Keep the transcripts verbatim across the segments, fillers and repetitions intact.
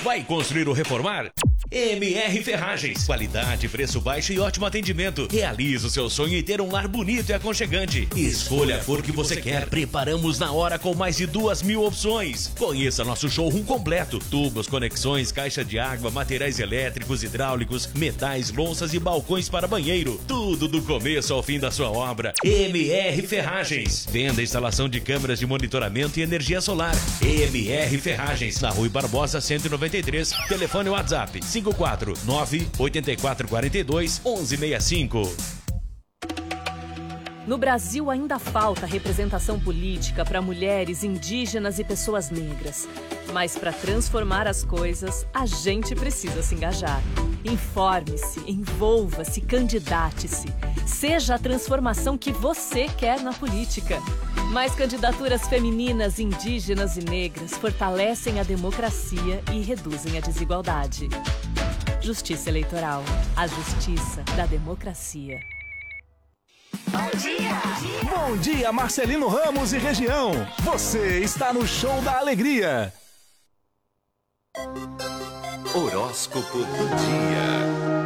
Vai construir ou reformar? M R Ferragens. Qualidade, preço baixo e ótimo atendimento. Realize o seu sonho em ter um lar bonito e aconchegante. Escolha a cor que você quer. Preparamos na hora com mais de duas mil opções. Conheça nosso showroom completo. Tubos, conexões, caixa de água, materiais elétricos, hidráulicos, metais, louças e balcões para banheiro. Tudo do começo ao fim da sua obra. M R Ferragens. Venda e instalação de câmeras de monitoramento e energia solar. M R Ferragens. Na Rui Barbosa cento e noventa e três. Telefone WhatsApp cinco quatro nove oito quatro quatro dois um um seis cinco. No Brasil ainda falta representação política para mulheres, indígenas e pessoas negras. Mas para transformar as coisas, a gente precisa se engajar. Informe-se, envolva-se, candidate-se. Seja a transformação que você quer na política. Mais candidaturas femininas, indígenas e negras fortalecem a democracia e reduzem a desigualdade. Justiça Eleitoral. A justiça da democracia. Bom dia! Bom dia, Marcelino Ramos e região! Você está no Show da Alegria. Horóscopo do dia.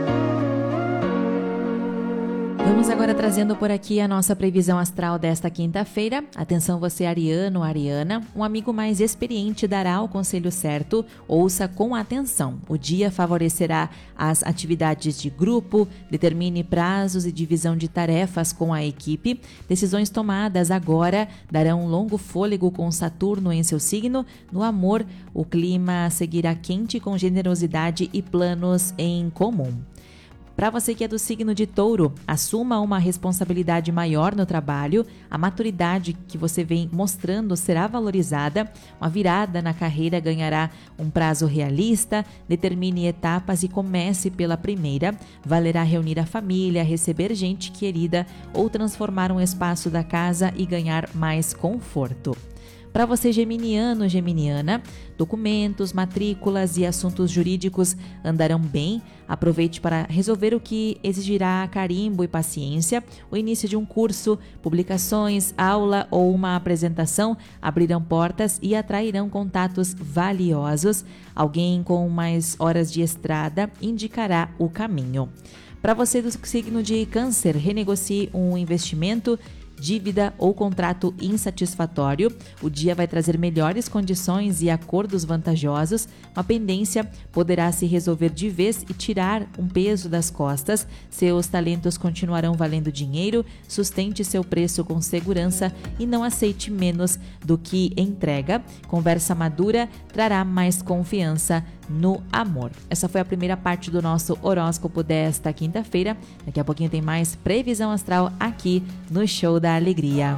Vamos agora trazendo por aqui a nossa previsão astral desta quinta-feira. Atenção você, ariano, ariana. Um amigo mais experiente dará o conselho certo. Ouça com atenção. O dia favorecerá as atividades de grupo. Determine prazos e divisão de tarefas com a equipe. Decisões tomadas agora darão um longo fôlego com Saturno em seu signo. No amor, o clima seguirá quente com generosidade e planos em comum. Para você que é do signo de Touro, assuma uma responsabilidade maior no trabalho, a maturidade que você vem mostrando será valorizada, uma virada na carreira ganhará um prazo realista, determine etapas e comece pela primeira, valerá reunir a família, receber gente querida ou transformar um espaço da casa e ganhar mais conforto. Para você geminiano, geminiana, documentos, matrículas e assuntos jurídicos andarão bem. Aproveite para resolver o que exigirá carimbo e paciência. O início de um curso, publicações, aula ou uma apresentação abrirão portas e atrairão contatos valiosos. Alguém com mais horas de estrada indicará o caminho. Para você do signo de Câncer, renegocie um investimento, dívida ou contrato insatisfatório. O dia vai trazer melhores condições e acordos vantajosos. Uma pendência poderá se resolver de vez e tirar um peso das costas. Seus talentos continuarão valendo dinheiro. Sustente seu preço com segurança e não aceite menos do que entrega. Conversa madura trará mais confiança no amor. Essa foi a primeira parte do nosso horóscopo desta quinta-feira. Daqui a pouquinho tem mais previsão astral aqui no Show da Alegria.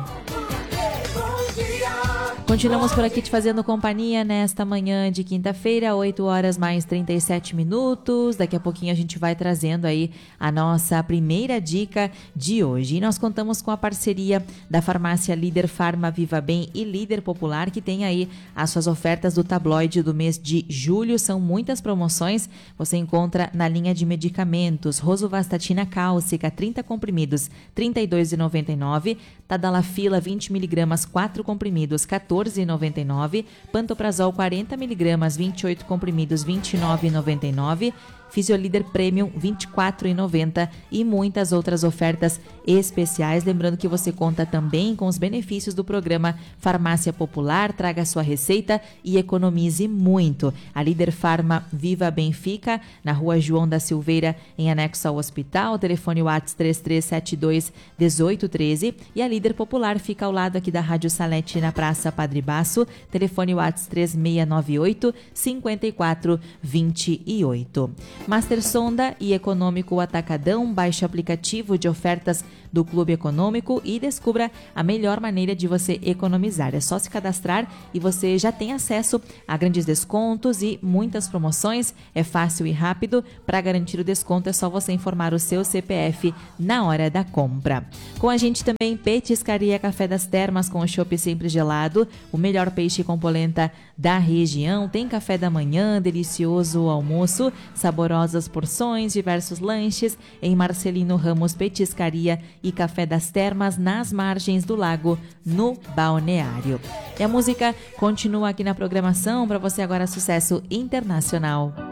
Continuamos por aqui te fazendo companhia nesta manhã de quinta-feira, oito horas mais trinta e sete minutos. Daqui a pouquinho a gente vai trazendo aí a nossa primeira dica de hoje. E nós contamos com a parceria da farmácia Líder Farma Viva Bem e Líder Popular, que tem aí as suas ofertas do tabloide do mês de julho. São muitas promoções. Você encontra na linha de medicamentos Rosuvastatina cálcica, trinta comprimidos, trinta e dois reais e noventa e nove centavos. Tadalafila, vinte miligramas, quatro comprimidos, quatorze reais e noventa e nove centavos. Pantoprazol, quarenta miligramas, vinte e oito comprimidos, vinte e nove reais e noventa e nove centavos. Fisiolíder Premium, vinte e quatro reais e noventa centavos e muitas outras ofertas especiais. Lembrando que você conta também com os benefícios do programa Farmácia Popular. Traga sua receita e economize muito. A Líder Farma Viva Bem fica na Rua João da Silveira, em anexo ao hospital. O telefone WhatsApp três três sete dois um oito um três e a Líder Popular fica ao lado aqui da Rádio Salete, na Praça Padre Baço. Telefone WhatsApp três seis nove oito cinco quatro dois oito. Master Sonda e Econômico Atacadão. Baixe o aplicativo de ofertas do Clube Econômico e descubra a melhor maneira de você economizar. É só se cadastrar e você já tem acesso a grandes descontos e muitas promoções. É fácil e rápido. Para garantir o desconto é só você informar o seu C P F na hora da compra. Com a gente também Petiscaria Café das Termas com o chopp sempre gelado, o melhor peixe com polenta da região. Tem café da manhã, delicioso almoço, saborosas porções, diversos lanches em Marcelino Ramos Petiscaria e Café das Termas nas margens do lago, no balneário. E a música continua aqui na programação para você agora, sucesso internacional.